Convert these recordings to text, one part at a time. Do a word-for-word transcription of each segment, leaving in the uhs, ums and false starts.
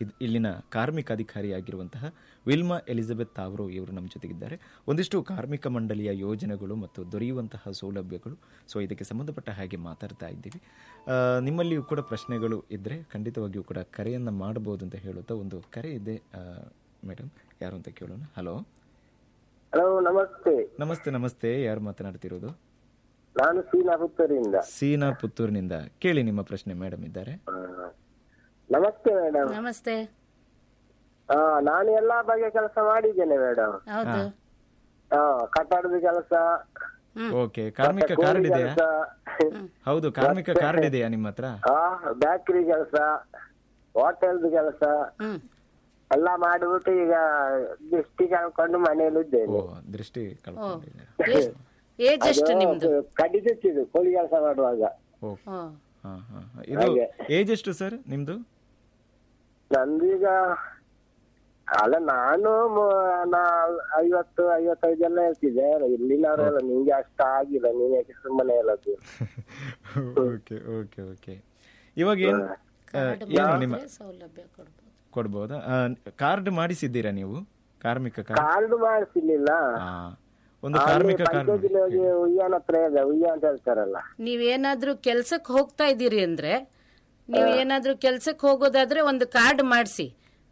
ಇದ್- ಇಲ್ಲಿನ ಕಾರ್ಮಿಕ ಅಧಿಕಾರಿಯಾಗಿರುವಂತಹ ವಿಲ್ಮಾ ಎಲಿಜಬೆತ್ ತಾವ್ರೋ ಇವರು ನಮ್ಮ ಜೊತೆಗಿದ್ದಾರೆ. ಒಂದಿಷ್ಟು ಕಾರ್ಮಿಕ ಮಂಡಳಿಯ ಯೋಜನೆಗಳು ಮತ್ತು ದೊರೆಯುವಂತಹ ಸೌಲಭ್ಯಗಳು, ಸೊ ಇದಕ್ಕೆ ಸಂಬಂಧಪಟ್ಟ ಹಾಗೆ ಮಾತಾಡ್ತಾ ಇದ್ದೀವಿ. ಆ, ನಿಮ್ಮಲ್ಲಿಯೂ ಕೂಡ ಪ್ರಶ್ನೆಗಳು ಇದ್ದರೆ ಖಂಡಿತವಾಗಿಯೂ ಕೂಡ ಕರೆಯನ್ನು ಮಾಡಬಹುದು ಅಂತ ಹೇಳುತ್ತಾ ಒಂದು ಕರೆ ಇದೆ ಮೇಡಮ್, ಯಾರು ಅಂತ ಕೇಳೋಣ. ಹಲೋ ಹಲೋ, ನಮಸ್ತೆ. ನಮಸ್ತೆ. ನಮಸ್ತೆ, ಯಾರು ಮಾತನಾಡ್ತಿರೋದು? ನಾನು ಸೀನಾ ಪುತ್ತೂರಿಂದ. ಸೀನಾ ಪುತ್ತೂರಿನಿಂದ. ಕೇಳಿ ನಿಮ್ಮ ಪ್ರಶ್ನೆ, ಮೇಡಮ್ ಇದ್ದಾರೆ. ಆ, ನಮಸ್ತೆ ಮೇಡಮ್. ನಮಸ್ತೆ. ಆ, ನಾನು ಎಲ್ಲಾ ಬಗೆಯ ಕೆಲಸ ಮಾಡಿದ್ದೇನೆ ಮೇಡಮ್. ಹೌದು. ಆ, ಕಟ್ಟಡದ ಕೆಲಸ, ಓಕೆ. ಕಾರ್ಮಿಕ ಕಾರ್ಡ್ ಇದೆಯಾ? ಹೌದು, ಕಾರ್ಮಿಕ ಕಾರ್ಡ್ ಇದೆಯಾ ನಿಮ್ಮ ಹತ್ರ? ಬ್ಯಾಕರಿ ಕೆಲಸ, ಹೋಟೆಲ್ದ ಕೆಲಸ ಹ್ಮ್ ಎಲ್ಲ ಮಾಡಿಬಿಟ್ಟು ಈಗ ದೃಷ್ಟಿ ಕಳ್ಕೊಂಡು ಮನೆಯಲ್ಲಿ ಇದ್ದೇನೆ. ಓ, ದೃಷ್ಟಿ ಕಳ್ಕೊಂಡಿದ್ದೀರಾ? ಎಷ್ಟ್- ಏಜ್ ಎಷ್ಟು ನಿಮ್ದು? ಕಡಿದಿತ್ತು ಕೂಲಿ ಕೆಲಸ ಮಾಡುವಾಗ. ಓ, ಓ, ಹಾ, ಹಾ, ಹಾ. ಇದು ಏಜ್ ಎಷ್ಟು ಸರ್ ನಿಮ್ದು? ನಂದೀಗ ಅಲ್ಲ, ನಾನು ಮು- ನಾ- ಐವತ್ತು ಐವತ್ತೈದೆಲ್ಲ ಹೇಳ್ತಿದ್ದೆ. ಇಲ್ಲಿನವರೆಲ್ಲ ನಿಂಗೆ ಅಷ್ಟ ಆಗಿಲ್ಲ, ನೀನ್ ಯಾಕೆ ಸುಮ್ಮನೆ ಹೇಳೋದು. Okay okay okay. ಇವಾಗ ಏನ್ ಆ, ಏನು ನಿಮ್ಮ ಸೌಲಭ್ಯ ಕೊಡ್ಬೋದು. ಕೊಡ್ಬೋದಾ? ಕಾರ್ಡ್ ಮಾಡಿಸಿದ್ದೀರಾ ನೀವು? ಕಾರ್ಮಿಕ ಕಾರ್ಡ್? ಕಾರ್ಡ್ ಮಾಡಿಸಿರ್ಲಿಲ್ಲ. ಹಾ, ಒಂದು ಕಾರ್ಮಿಕ ಕಾರ್ಡ್ ಪಂಚಾಯತಿಲಿ ಹೋಗಿ ಉಯ್ಯಾನ ಹತ್ರ ಇದೆ, ಉಯ್ಯ ಅಂತ ಹೇಳ್ತಾರಲ್ಲ. ನೀವೇನಾದ್ರೂ ಕೆಲ್ಸಕ್ಕೆ ಹೋಗ್ತಾ ಇದ್ದೀರಿ ಅಂದ್ರೆ, ನೀವು ಏನಾದ್ರೂ ಕೆಲ್ಸಕ್ಕೆ ಹೋಗೋದಾದ್ರೆ ಒಂದು ಕಾರ್ಡ್ ಮಾಡಿಸಿ.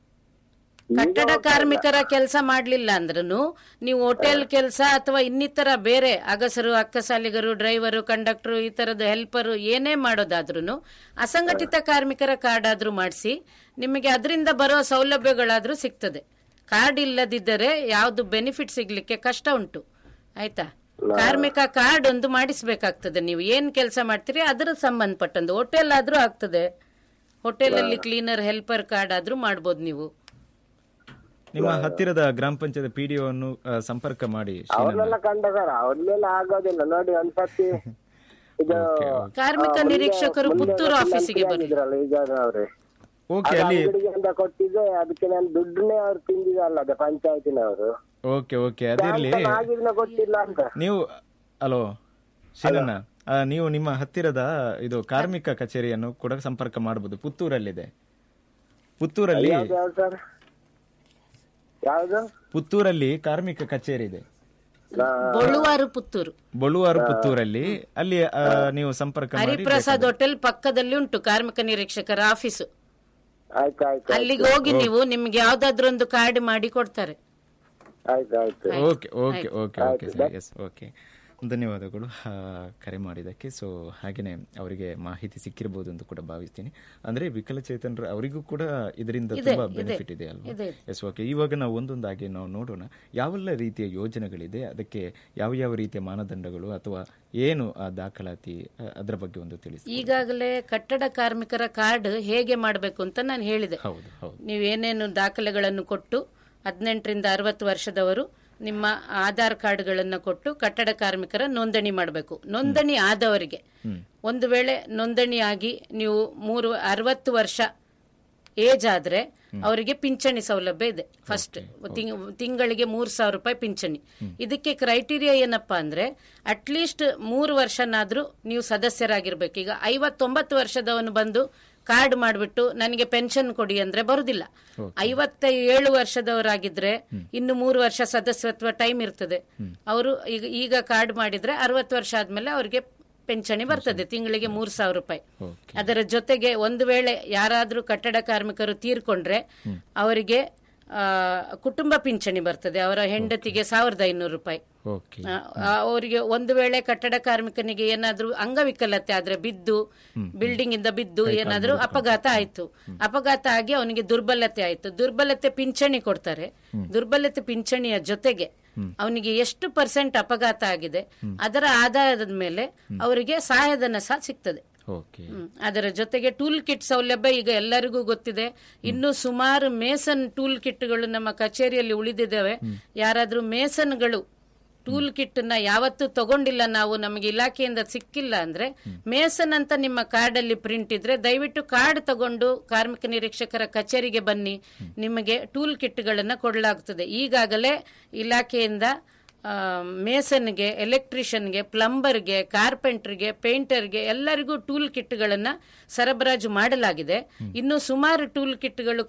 ಕಟ್ಟಡ ಕಾರ್ಮಿಕರ ಕೆಲಸ ಮಾಡ್ಲಿಲ್ಲ ಅಂದ್ರೂ ನೀವು ಹೋಟೆಲ್ ಕೆಲಸ ಅಥವಾ ಇನ್ನಿತರ ಬೇರೆ ಅಗಸರು, ಅಕ್ಕಸಾಲಿಗರು, ಡ್ರೈವರು, ಕಂಡಕ್ಟರ್, ಈ ತರದ ಹೆಲ್ಪರು ಏನೇ ಮಾಡೋದಾದ್ರೂ ಅಸಂಘಟಿತ ಕಾರ್ಮಿಕರ ಕಾರ್ಡ್ ಆದ್ರೂ ಮಾಡಿಸಿ. ನಿಮಗೆ ಅದರಿಂದ ಬರೋ ಸೌಲಭ್ಯಗಳಾದ್ರೂ ಸಿಗ್ತದೆ. ಕಾರ್ಡ್ ಇಲ್ಲದಿದ್ದರೆ ಯಾವ್ದು ಬೆನಿಫಿಟ್ ಸಿಗ್ಲಿಕ್ಕೆ ಕಷ್ಟ ಉಂಟು. ಆಯ್ತಾ? ಕಾರ್ಮಿಕ ಕಾರ್ಡ್ ಒಂದು ಮಾಡಿಸ್ಬೇಕಾಗ್ತದೆ. ನೀವು ಏನ್ ಕೆಲಸ ಮಾಡ್ತೀರಿ ಅದರ ಸಂಬಂಧಪಟ್ಟಂದು. ಹೋಟೆಲ್ ಆದ್ರೂ ಆಗ್ತದೆ, ಹೋಟೆಲ್ ಅಲ್ಲಿ ಕ್ಲೀನರ್, ಹೆಲ್ಪರ್ ಕಾರ್ಡ್ ಆದ್ರೂ ಮಾಡ್ಬೋದು ನೀವು. ನಿಮ್ಮ ಹತ್ತಿರದ ಗ್ರಾಮ ಪಂಚಾಯತ್ ಪಿ ಡಿ ಅನ್ನು ಸಂಪರ್ಕ ಮಾಡಿ. ಅವ್ರನ್ನೆಲ್ಲ ಕಂಡ ಸರ್, ಅವ್ರನ್ನೆಲ್ಲ ಆಗೋದಿಲ್ಲ ನೋಡಿ. ಒಂದ್ಸತಿ ಇದು ಕಾರ್ಮಿಕ ನಿರೀಕ್ಷಕರು ಪುತ್ತೂರು ಆಫೀಸಿಗೆ ಬಂದಿದ್ರಲ್ಲ ಈಗ ಅವ್ರೆ, ಓಕೆ. ಅಲ್ಲಿ ಅಂಗಡಿಗೆ ಅಂತ ಕೊಟ್ಟಿದ್ದೆ, ಅದಕ್ಕೆ ನಾನು ದುಡ್ಡನ್ನೇ ಅವ್ರು ತಿಂದಿದಲ್ಲ, ಅದೇ ಪಂಚಾಯತಿನವರು. ಓಕೆ ಓಕೆ, ಅದಿರ್ಲಿ. ಆಗಿದ್ನ ಗೊತ್ತಿಲ್ಲ ಅಂತ ನೀವು ಹಲೋ ಶೀನಣ್ಣ, ಆ, ನೀವು ನಿಮ್ಮ ಹತ್ತಿರದ ಇದು ಕಾರ್ಮಿಕ ಕಚೇರಿಯನ್ನು ಕೂಡ ಸಂಪರ್ಕ ಮಾಡಬಹುದು. ಪುತ್ತೂರಲ್ಲಿದೆ. ಪುತ್ತೂರಲ್ಲಿ ಯಾವ್ದು ಸರ್? ಯಾವ್ದು? ಪುತ್ತೂರಲ್ಲಿ ಕಾರ್ಮಿಕ ಕಚೇರಿ ಇದೆ. ಬೊಳುವಾರು ಪುತ್ತೂರು, ಬಳುವಾರು ಪುತ್ತೂರಲ್ಲಿ. ಅಲ್ಲಿ ಆ, ನೀವು ಸಂಪರ್ಕ ಮಾಡಿ. ಹರಿಪ್ರಸಾದ್ ಹೋಟೆಲ್ ಪಕ್ಕದಲ್ಲಿ ಉಂಟು ಕಾರ್ಮಿಕ ನಿರೀಕ್ಷಕರ ಆಫೀಸು. ಆಯ್ತಾಯ್ತು ಅಲ್ಲಿಗೆ ಹೋಗಿ ನೀವು, ನಿಮ್ಗೆ ಯಾವ್ದಾದ್ರು ಒಂದು ಕಾರ್ಡ್ ಮಾಡಿ ಕೊಡ್ತಾರೆ. ಆಯ್ತಾಯ್ತು. Okay okay okay okay sir, S, okay. ಧನ್ಯವಾದಗಳು ಆ, ಕರೆ ಮಾಡಿದ್ದಕ್ಕೆ. ಸೊ ಹಾಗೇನೆ ಅವರಿಗೆ ಮಾಹಿತಿ ಸಿಕ್ಕಿರಬಹುದು ಅಂತ ಕೂಡ ಭಾವಿಸ್ತೀನಿ. ಅಂದ್ರೆ ವಿಕಲಚೇತನರು ಅವರಿಗೂ ಕೂಡ ಇದರಿಂದ ತುಂಬಾ ಬೆನಿಫಿಟ್ ಇದೆ ಅಲ್ವಾ? S, okay. ಇವಾಗ ನಾವು ಒಂದೊಂದಾಗಿ ನಾವು ನೋಡೋಣ ಯಾವೆಲ್ಲ ರೀತಿಯ ಯೋಜನೆಗಳಿದೆ, ಅದಕ್ಕೆ ಯಾವ ಯಾವ ರೀತಿಯ ಮಾನದಂಡಗಳು ಅಥವಾ ಏನು ಆ ದಾಖಲಾತಿ, ಅದರ ಬಗ್ಗೆ ಒಂದು ತಿಳಿಸಿ. ಈಗಾಗಲೇ ಕಟ್ಟಡ ಕಾರ್ಮಿಕರ ಕಾರ್ಡ್ ಹೇಗೆ ಮಾಡಬೇಕು ಅಂತ ನಾನು ಹೇಳಿದೆ. ಹೌದು ಹೌದು. ನೀವೇನೇನು ದಾಖಲೆಗಳನ್ನು ಕೊಟ್ಟು ಹದಿನೆಂಟರಿಂದ ಅರವತ್ತು ವರ್ಷದವರು ನಿಮ್ಮ ಆಧಾರ್ ಕಾರ್ಡ್ಗಳನ್ನು ಕೊಟ್ಟು ಕಟ್ಟಡ ಕಾರ್ಮಿಕರ ನೋಂದಣಿ ಮಾಡಬೇಕು. ನೋಂದಣಿ ಆದವರಿಗೆ ಒಂದು ವೇಳೆ ನೋಂದಣಿ ಆಗಿ ನೀವು ಮೂರು ಅರವತ್ತು ವರ್ಷ ಏಜ್ ಆದ್ರೆ ಅವರಿಗೆ ಪಿಂಚಣಿ ಸೌಲಭ್ಯ ಇದೆ. ಫಸ್ಟ್ ತಿಂಗಳಿಗೆ ಮೂರ್ ಸಾವಿರ ರೂಪಾಯಿ ಪಿಂಚಣಿ. ಇದಕ್ಕೆ ಕ್ರೈಟೀರಿಯಾ ಏನಪ್ಪಾ ಅಂದ್ರೆ ಅಟ್ಲೀಸ್ಟ್ ಮೂರು ವರ್ಷನಾದ್ರೂ ನೀವು ಸದಸ್ಯರಾಗಿರ್ಬೇಕು. ಈಗ ಐವತ್ತೊಂಬತ್ತು ವರ್ಷದವನು ಬಂದು ಕಾರ್ಡ್ ಮಾಡಿಬಿಟ್ಟು ನನಗೆ ಪೆನ್ಷನ್ ಕೊಡಿ ಅಂದ್ರೆ ಬರುದಿಲ್ಲ. ಐವತ್ತ ಏಳು ವರ್ಷದವರಾಗಿದ್ರೆ ಇನ್ನು ಮೂರು ವರ್ಷ ಸದಸ್ಯತ್ವ ಟೈಮ್ ಇರ್ತದೆ. ಅವರು ಈಗ ಈಗ ಕಾರ್ಡ್ ಮಾಡಿದ್ರೆ ಅರವತ್ತು ವರ್ಷ ಆದ್ಮೇಲೆ ಅವರಿಗೆ ಪೆನ್ಷನ್ ಬರ್ತದೆ, ತಿಂಗಳಿಗೆ ಮೂರ್ ಸಾವಿರ ರೂಪಾಯಿ. ಅದರ ಜೊತೆಗೆ ಒಂದು ವೇಳೆ ಯಾರಾದ್ರೂ ಕಟ್ಟಡ ಕಾರ್ಮಿಕರು ತೀರ್ಕೊಂಡ್ರೆ ಅವರಿಗೆ ಆ ಕುಟುಂಬ ಪಿಂಚಣಿ ಬರ್ತದೆ. ಅವರ ಹೆಂಡತಿಗೆ ಸಾವಿರದ ಐನೂರು ರೂಪಾಯಿ. ಅವರಿಗೆ ಒಂದು ವೇಳೆ ಕಟ್ಟಡ ಕಾರ್ಮಿಕನಿಗೆ ಏನಾದ್ರೂ ಅಂಗವಿಕಲತೆ ಆದ್ರೆ, ಬಿದ್ದು ಬಿಲ್ಡಿಂಗ್ ಇಂದ ಬಿದ್ದು ಏನಾದ್ರೂ ಅಪಘಾತ ಆಯ್ತು, ಅಪಘಾತ ಆಗಿ ಅವನಿಗೆ ದುರ್ಬಲತೆ ಆಯ್ತು, ದುರ್ಬಲತೆ ಪಿಂಚಣಿ ಕೊಡ್ತಾರೆ. ದುರ್ಬಲತೆ ಪಿಂಚಣಿಯ ಜೊತೆಗೆ ಅವನಿಗೆ ಎಷ್ಟು ಪರ್ಸೆಂಟ್ ಅಪಘಾತ ಆಗಿದೆ ಅದರ ಆಧಾರದ ಮೇಲೆ ಅವರಿಗೆ ಸಹಾಯಧನ ಸಹ ಸಿಗ್ತದೆ. ಅದರ ಜೊತೆಗೆ ಟೂಲ್ ಕಿಟ್ ಸೌಲಭ್ಯ ಈಗ ಎಲ್ಲರಿಗೂ ಗೊತ್ತಿದೆ. ಇನ್ನು ಸುಮಾರು ಮೇಸನ್ ಟೂಲ್ ಕಿಟ್ಗಳು ನಮ್ಮ ಕಚೇರಿಯಲ್ಲಿ ಉಳಿದಿದ್ದಾವೆ. ಯಾರಾದ್ರೂ ಮೇಸನ್ಗಳು ಟೂಲ್ ಕಿಟ್ ನ ಯಾವತ್ತೂ ತಗೊಂಡಿಲ್ಲ, ನಾವು ನಮಗೆ ಇಲಾಖೆಯಿಂದ ಸಿಕ್ಕಿಲ್ಲ ಅಂದ್ರೆ ಮೇಸನ್ ಅಂತ ನಿಮ್ಮ ಕಾರ್ಡ್ ಅಲ್ಲಿ ಪ್ರಿಂಟ್ ಇದ್ರೆ ದಯವಿಟ್ಟು ಕಾರ್ಡ್ ತಗೊಂಡು ಕಾರ್ಮಿಕ ನಿರೀಕ್ಷಕರ ಕಚೇರಿಗೆ ಬನ್ನಿ, ನಿಮಗೆ ಟೂಲ್ ಕಿಟ್ ಗಳನ್ನ ಕೊಡಲಾಗುತ್ತದೆ. ಈಗಾಗಲೇ ಇಲಾಖೆಯಿಂದ ಮೇಸನ್ಗೆ, ಎಲೆಕ್ಟ್ರಿಷಿಯನ್ಗೆ, ಪ್ಲಂಬರ್ಗೆ, ಕಾರ್ಪೆಂಟರ್ಗೆ, ಪೇಂಟರ್ಗೆ ಎಲ್ಲರಿಗೂ ಟೂಲ್ ಕಿಟ್ಗಳನ್ನ ಸರಬರಾಜು ಮಾಡಲಾಗಿದೆ. ಇನ್ನು ಸುಮಾರು ಟೂಲ್ ಕಿಟ್ಗಳು